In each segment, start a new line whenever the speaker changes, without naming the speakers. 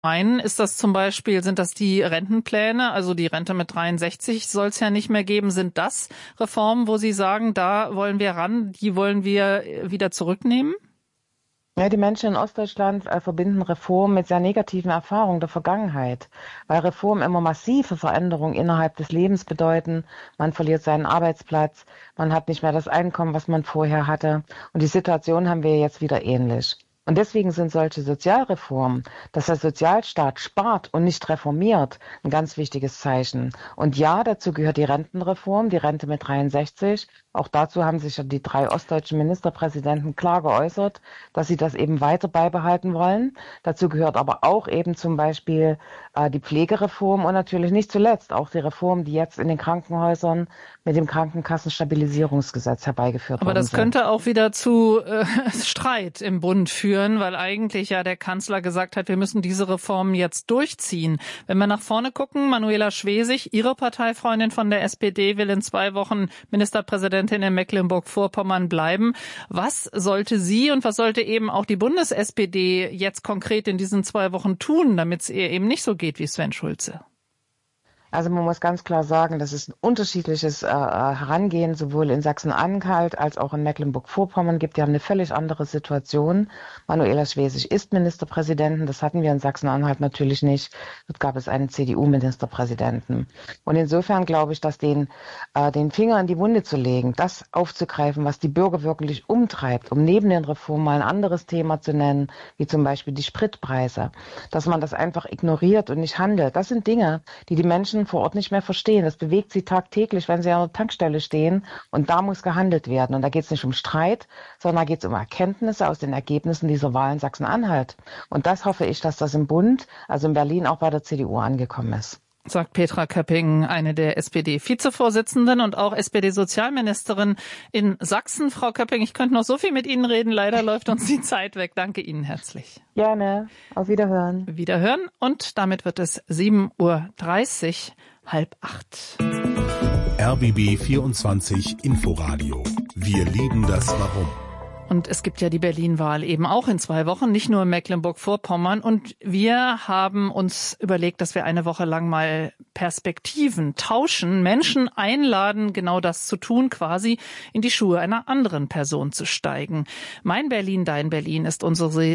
Ist das zum Beispiel, sind das die Rentenpläne, also die Rente mit 63 soll es ja nicht mehr geben. Sind das Reformen, wo Sie sagen, da wollen wir ran, die wollen wir wieder zurücknehmen?
Ja, die Menschen in Ostdeutschland verbinden Reformen mit sehr negativen Erfahrungen der Vergangenheit, weil Reformen immer massive Veränderungen innerhalb des Lebens bedeuten. Man verliert seinen Arbeitsplatz, man hat nicht mehr das Einkommen, was man vorher hatte. Und die Situation haben wir jetzt wieder ähnlich. Und deswegen sind solche Sozialreformen, dass der Sozialstaat spart und nicht reformiert, ein ganz wichtiges Zeichen. Und ja, dazu gehört die Rentenreform, die Rente mit 63. Auch dazu haben sich ja die 3 ostdeutschen Ministerpräsidenten klar geäußert, dass sie das eben weiter beibehalten wollen. Dazu gehört aber auch eben zum Beispiel die Pflegereform und natürlich nicht zuletzt auch die Reform, die jetzt in den Krankenhäusern mit dem Krankenkassenstabilisierungsgesetz herbeigeführt worden sind.
Aber das könnte auch wieder zu Streit im Bund führen, weil eigentlich ja der Kanzler gesagt hat, wir müssen diese Reformen jetzt durchziehen. Wenn wir nach vorne gucken, Manuela Schwesig, Ihre Parteifreundin von der SPD, will in 2 Wochen Ministerpräsidentin in Mecklenburg-Vorpommern bleiben. Was sollte sie und was sollte eben auch die Bundes-SPD jetzt konkret in diesen 2 Wochen tun, damit es ihr eben nicht so geht wie Sven Schulze?
Also man muss ganz klar sagen, das ist ein unterschiedliches Herangehen, sowohl in Sachsen-Anhalt als auch in Mecklenburg-Vorpommern gibt. Die haben eine völlig andere Situation. Manuela Schwesig ist Ministerpräsidentin, das hatten wir in Sachsen-Anhalt natürlich nicht. Dort gab es einen CDU-Ministerpräsidenten. Und insofern glaube ich, dass den Finger in die Wunde zu legen, das aufzugreifen, was die Bürger wirklich umtreibt, um neben den Reformen mal ein anderes Thema zu nennen, wie zum Beispiel die Spritpreise, dass man das einfach ignoriert und nicht handelt. Das sind Dinge, die die Menschen vor Ort nicht mehr verstehen. Das bewegt sie tagtäglich, wenn sie an der Tankstelle stehen. Und da muss gehandelt werden. Und da geht es nicht um Streit, sondern da geht es um Erkenntnisse aus den Ergebnissen dieser Wahl in Sachsen-Anhalt. Und das hoffe ich, dass das im Bund, also in Berlin, auch bei der CDU angekommen ist.
Sagt Petra Köpping, eine der SPD-Vizevorsitzenden und auch SPD-Sozialministerin in Sachsen. Frau Köpping, ich könnte noch so viel mit Ihnen reden. Leider läuft uns die Zeit weg. Danke Ihnen herzlich.
Gerne. Auf Wiederhören.
Wiederhören. Und damit wird es 7:30 Uhr, 7:30.
RBB 24 Inforadio. Wir lieben das Warum.
Und es gibt ja die Berlin-Wahl eben auch in 2 Wochen, nicht nur in Mecklenburg-Vorpommern. Und wir haben uns überlegt, dass wir eine Woche lang mal Perspektiven tauschen, Menschen einladen, genau das zu tun, quasi in die Schuhe einer anderen Person zu steigen. Mein Berlin, dein Berlin ist unsere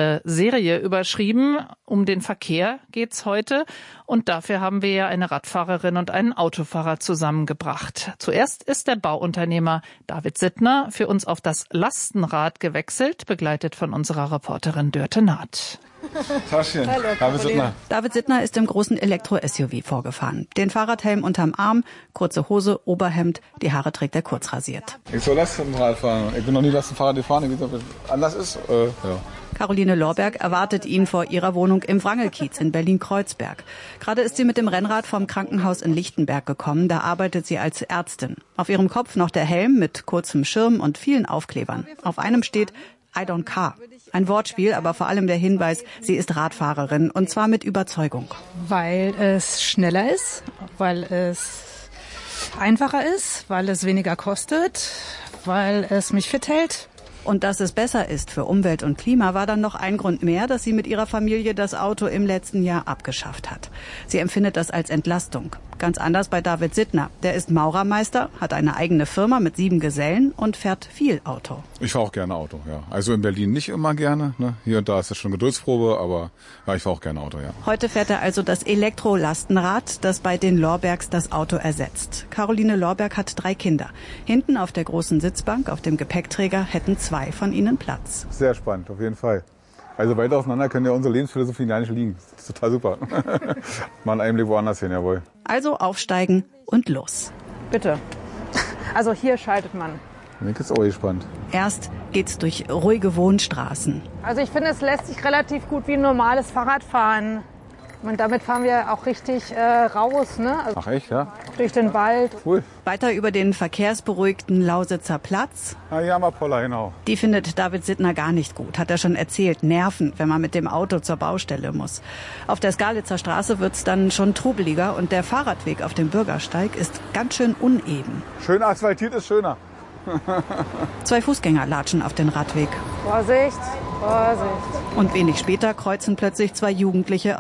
Serie überschrieben. Um den Verkehr geht's heute. Und dafür haben wir ja eine Radfahrerin und einen Autofahrer zusammengebracht. Zuerst ist der Bauunternehmer David Sittner für uns auf das Lastenrad gewechselt, begleitet von unserer Reporterin Dörte Naht.
Taschen. Hallo, David Sittner.
David Sittner ist im großen Elektro-SUV vorgefahren. Den Fahrradhelm unterm Arm, kurze Hose, Oberhemd, die Haare trägt er kurz rasiert.
Ich soll Lastenrad fahren. Ich bin noch nie Lastenfahrrad gefahren. Ich weiß nicht, ob es anders ist. Ja.
Caroline Lorberg erwartet ihn vor ihrer Wohnung im Wrangelkiez in Berlin-Kreuzberg. Gerade ist sie mit dem Rennrad vom Krankenhaus in Lichtenberg gekommen. Da arbeitet sie als Ärztin. Auf ihrem Kopf noch der Helm mit kurzem Schirm und vielen Aufklebern. Auf einem steht I don't car. Ein Wortspiel, aber vor allem der Hinweis, sie ist Radfahrerin und zwar mit Überzeugung.
Weil es schneller ist, weil es einfacher ist, weil es weniger kostet, weil es mich fit hält.
Und dass es besser ist für Umwelt und Klima, war dann noch ein Grund mehr, dass sie mit ihrer Familie das Auto im letzten Jahr abgeschafft hat. Sie empfindet das als Entlastung. Ganz anders bei David Sittner. Der ist Maurermeister, hat eine eigene Firma mit 7 Gesellen und fährt viel Auto.
Ich fahre auch gerne Auto, ja. Also in Berlin nicht immer gerne. Ne? Hier und da ist das schon Geduldsprobe, aber ja, ich fahre auch gerne Auto, ja.
Heute fährt er also das Elektro-Lastenrad, das bei den Lorbergs das Auto ersetzt. Caroline Lorberg hat 3 Kinder. Hinten auf der großen Sitzbank, auf dem Gepäckträger, hätten 2 von ihnen Platz.
Sehr spannend, auf jeden Fall. Also weit auseinander können ja unsere Lebensphilosophien gar nicht liegen. Das ist total super. Mal einen Einblick woanders hin, jawohl.
Also aufsteigen und los.
Bitte. Also hier schaltet man.
Ich bin jetzt auch gespannt.
Erst geht's durch ruhige Wohnstraßen.
Also ich finde, es lässt sich relativ gut wie ein normales Fahrrad fahren. Und damit fahren wir auch richtig raus, ne? Also
ach echt, ja?
durch den Wald.
Cool.
Weiter über den verkehrsberuhigten Lausitzer Platz.
Ah, ja, mal Poller, genau.
Die findet David Sittner gar nicht gut, hat er schon erzählt. Nerven, wenn man mit dem Auto zur Baustelle muss. Auf der Skalitzer Straße wird's dann schon trubeliger und der Fahrradweg auf dem Bürgersteig ist ganz schön uneben.
Schön asphaltiert ist schöner.
2 Fußgänger latschen auf den Radweg.
Vorsicht, Vorsicht.
Und wenig später kreuzen plötzlich 2 Jugendliche